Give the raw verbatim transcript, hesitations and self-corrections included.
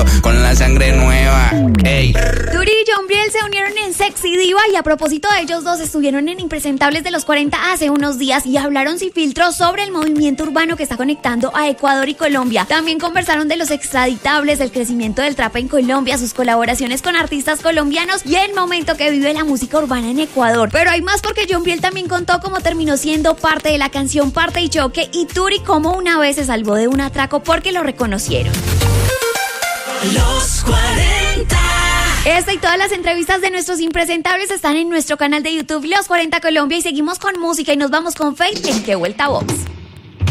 Ando con la sangre nueva. Ey. Turi y Yombriel se unieron en Sexy Diva y a propósito de ellos dos estuvieron en Impresentables de los cuarenta hace unos días y hablaron sin filtro sobre el movimiento urbano que está conectando a Ecuador y Colombia. También conversaron de los extraditables, el crecimiento del trap en Colombia, sus colaboraciones con artistas colombianos y el momento que vive la música urbana en Ecuador. Pero hay más porque Yombriel también contó cómo terminó siendo parte de la canción Parte y Choque y Turi cómo una vez se salvó de un atraco porque lo reconocieron. Los cuarenta. Esta y todas las entrevistas de nuestros impresentables están en nuestro canal de YouTube Los cuarenta Colombia y seguimos con música y nos vamos con Fate en Qué Vuelta Box.